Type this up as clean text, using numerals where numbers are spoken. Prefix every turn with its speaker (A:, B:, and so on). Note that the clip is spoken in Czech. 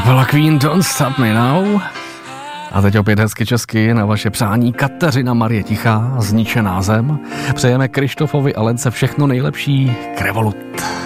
A: Byla Queen Don't Stop Me Now. A teď opět hezky česky na vaše přání Kateřina Marie Tichá, Zničená zem. Přejeme Krištofovi a Lence všechno nejlepší k Revolut.